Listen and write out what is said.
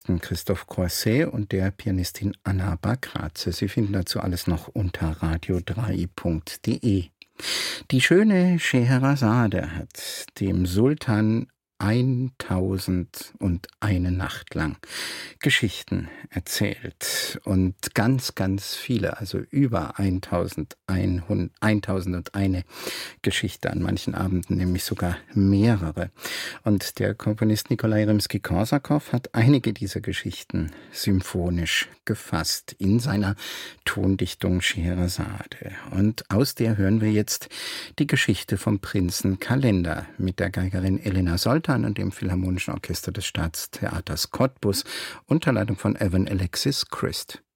Komponisten Christoph Croisset und der Pianistin Anna Bagraze. Sie finden dazu alles noch unter radio3.de. Die schöne Scheherazade hat dem Sultan 1001 Nacht lang Geschichten erzählt und ganz, ganz viele, also über 1001 Geschichte, an manchen Abenden nämlich sogar mehrere. Und der Komponist Nikolai Rimski-Korsakow hat einige dieser Geschichten symphonisch gefasst in seiner Tondichtung Scheherazade. Und aus der hören wir jetzt die Geschichte vom Prinzen Kalender mit der Geigerin Elena Soltan und dem Philharmonischen Orchester des Staatstheaters Cottbus unter Leitung von Evan Alexis Christ.